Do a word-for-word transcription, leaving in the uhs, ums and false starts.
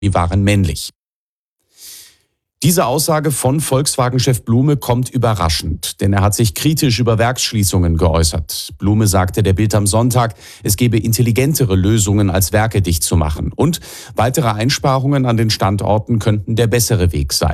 die waren männlich. Diese Aussage von Volkswagen-Chef Blume kommt überraschend, denn er hat sich kritisch über Werksschließungen geäußert. Blume sagte der Bild am Sonntag, es gebe intelligentere Lösungen als Werke dicht zu machen und weitere Einsparungen an den Standorten könnten der bessere Weg sein.